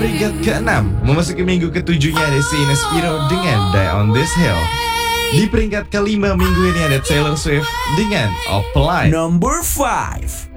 peringkat ke-6, memasuki minggu ke-7-nya ada Sina Spiro dengan Die on This Hill. Di peringkat ke-5 minggu ini ada Taylor Swift dengan Apply. Number 5.